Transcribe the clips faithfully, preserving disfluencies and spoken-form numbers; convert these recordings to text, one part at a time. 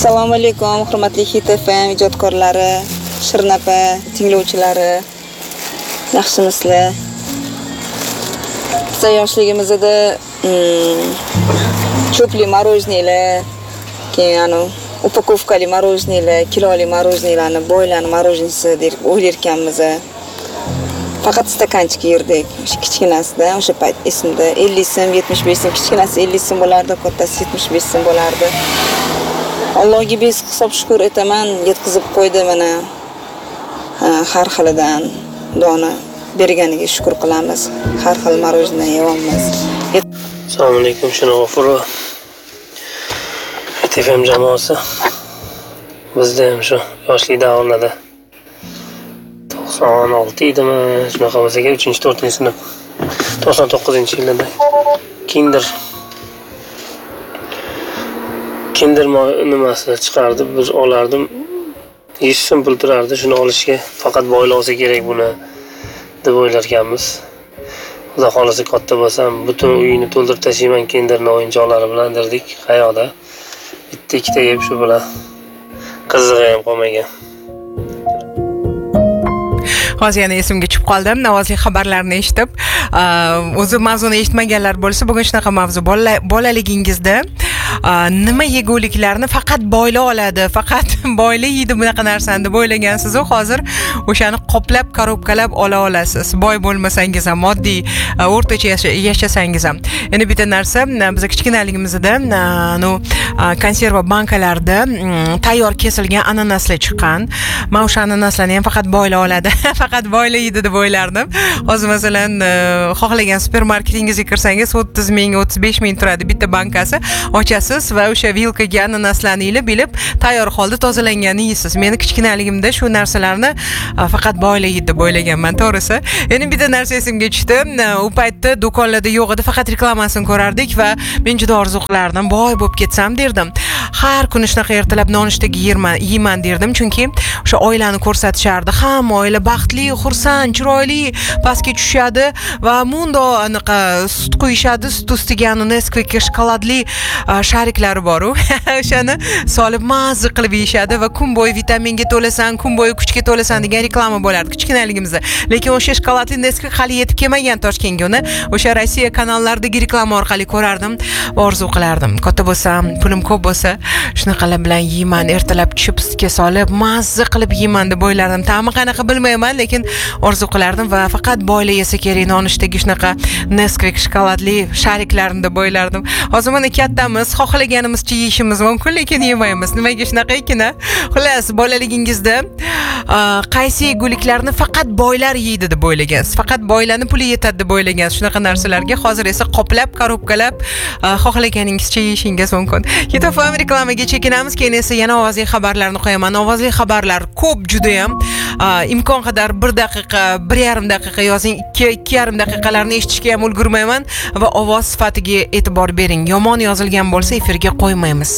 Assalomu alaykum, hurmatli Hit F M ijodkorlari, Shirin opa, tinglovchilari. Yaxshimisizlar? Biz yoshligimizda cho'pli marojnilar, keyin ana upakovkali marojnilar, kiloli marojnilarni, boylarni marojnisi deb o'ylarkanmiz. Faqat stakanchik yerdik, o'sha kichkinasida, o'sha payt esimda ellik so'm, yetmish besh so'm, kichkinasi ellik so'm bo'lardi, kattasi yetmish besh so'm bo'lardi. Allohga biz hisob shukr etaman, yetkazib qo'ydi mana. Har xilidan dona berganiga shukr qilamiz. Har xil marojna yeyamiz. Assalomu alaykum, shuni g'ofuro. T F M jamoasi. Bizda ham shu yoshlik davrlarda to'qson olti edimi, shunaqa bo'lsa-ki uchinchi to'rtinchi sinf. to'qson to'qqizinchi yilda Kinder Kinder nimasi chiqardi, biz olardim. besh so'm pul turardi, shuni olishga faqat boylar olsa kerak buni deb o'ylarkanmiz. Xudo xolisi katta bo'lsam, butun uyini to'ldirib tashlayman Kinderni o'yinchoqlari bilan derdik. Qayoqda? Bitta ikkita yeb shu bilan qizig'i ham qolmagan. Hozir yana esimga tushib qoldim. Navozli xabarlarni eshitib, o'zi mavzuni eshitmaganlar bo'lsa, bugun shunaqa mavzu bolaligingizda nima yeguliklarni faqat boylar oladi, faqat boylar yeydi bunaqa narsani deb o'ylagansiz, hozir o'shani qoplab, korobkalab ola olasiz. Boy bo'lmasangiz ham, moddiy o'rtacha yashasangiz ham. Endi bitta narsa, biz kichkinaligimizda no konserva bankalarda tayyor kesilgan ananaslar chiqqan. Men o'sha ananaslarni ham faqat boylar oladi. Faqat boylar yeydi deb o'ylardim. Hozir masalan, xohlagan supermarketingizga kirsangiz o'ttiz ming, o'ttiz besh ming turadi bitta bankasi. Ochasiz va o'sha vilkaga ananaslarni ilib-ilib tayyor holda tozalanganini yeysiz. Meni kichkinaligimda shu narsalarni faqat boylar yeydi deb o'ylaganman, to'g'risi. Endi bitta narsa esimga tushdi. U paytda do'konlarda yo'q edi, faqat reklamasini ko'rardik va men juda orzu qilardim, boy bo'lib ketsam derdim. Har kuni shunaqa ertalab nonushtaga yeyman derdim, chunki o'sha oilani ko'rsatishardi. Hamma oila baxtli, xursand, chiroyli pastga tushadi va mundo anaqa sut qo'yishadi, sut ustiga Nesquik shokoladli shariklari bor. O'shani solib mazza qilib yeyishadi va kun bo'yi vitaminga to'lasan, kun bo'yi kuchga to'lasan degan reklama bo'lardi kichkinaligimizda. Lekin o'sha shokoladli Nesquik hali yetib kelmagan Toshkentga. Uni o'sha Rossiya kanallardagi reklama orqali ko'rardim, orzu qilardim. Katta bo'lsam, pulim ko'p bo'lsa, shunaqalar bilan yeyman, ertalab chipsga solib mazza qilib yeyman deb o'ylardim. Ta'mi qanaqa bilmayman, lekin orzu qilardim va faqat boylar yesa kerak nonushtaga shunaqa Nesquik shokoladli shariklarni deb o'ylardim. Hozir mana kattamiz, xohlaganimizcha yeyishimiz mumkin, lekin yemaymiz. Nimaga shunaqa ekan? Xullas, bolaligingizda qaysi yeguliklarni faqat boylar yeydi deb o'ylagansiz, faqat boylarning puli yetadi deb o'ylagansiz. Shunaqa narsalarga hozir esa qoplab, korobkalab xohlaganingizcha yeyishingiz mumkin. Ketofam reklamaga chekinamiz, keyin esa yana ovozli xabarlarni qo'yaman. Ovozli xabarlar ko'p juda ham. Imkon qadar bir daqiqa, bir yarim daqiqa yozing, ikki, ikki yarim daqiqalarni eshitishga ham ulgurmayman va ovoz sifatiga e'tibor bering. Yomon yozilgan bo'lsa efirga qo'ymaymiz.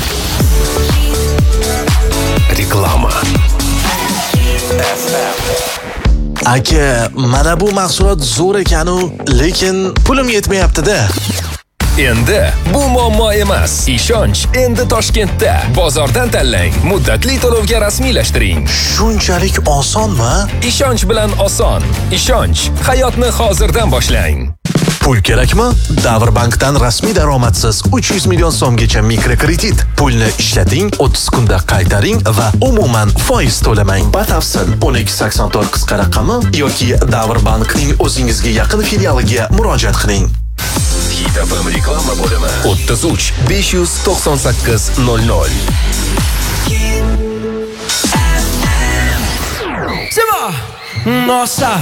Reklama. Aka, mana bu mahsulot zo'r ekan-u, lekin pulim yetmayapti-da. Endi bu muammo emas. Ishonch endi Toshkentda. Bozordan tanlang, muddatli to'lovga rasmiylashtiring. Shunchalik osonmi? Ishonch bilan oson. Ishonch hayotni hozirdan boshlang. Pul kerakmi? Davrbankdan rasmiy daromadsiz uch yuz million so'mgacha mikrokredit. Pulni ishlating, o'ttiz kunda qaytaring va umuman foiz to'lamang. Batafsil o'n ikki sakson to'rt qisqa raqami yoki Davrbankning o'zingizga yaqin filialiga murojaat qiling. Hit F M reklama bo'limi o'ttiz uch besh yuz to'qson sakkiz nol nol. Siva! Nossa!